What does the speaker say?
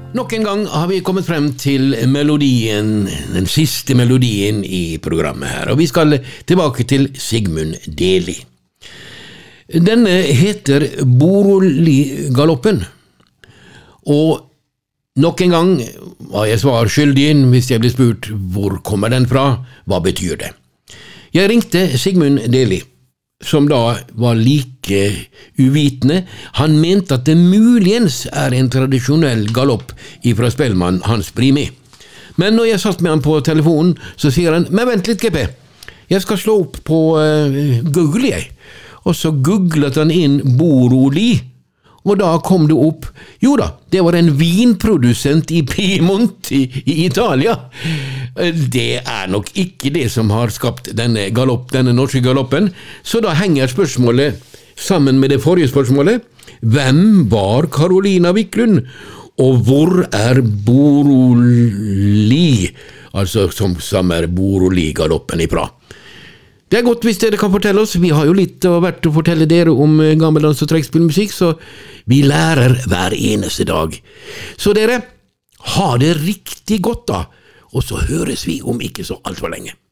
Nok en gang har vi kommet frem til melodien, den siste melodien i programmet her, og vi skal tilbake til Sigmund Deli. Denne heter Boroli-galoppen, og nok en gang var jeg svar skyldig hvis jeg ble spurt hvor kommer den fra, hva betyr det? Jeg ringte Sigmund Deli, som da var like uvitende. Han mente at det muligens en tradisjonell galopp ifra spellemann Hans Brimi. Men når jeg satt med han på telefonen, så sier han, men vent litt GP, jeg skal slå opp på Google jeg. Og så googlet han inn Boroli, og da kom det opp, jo da, det var en vinprodusent i Piemont i Italia. Det nok ikke det som har skapt denne norske galoppen, så da henger spørsmålet sammen med det forrige spørsmålet. Hvem var Carolina Wiklund, og hvor Boroli, altså som Boroli-galoppen ifra? Det godt hvis dere kan fortelle oss, vi har jo litt av hvert å fortelle dere om gammeldans og trekkspillmusikk, så vi lærer hver eneste dag. Så dere, ha det riktig godt da, og så høres vi om ikke så alt for lenge.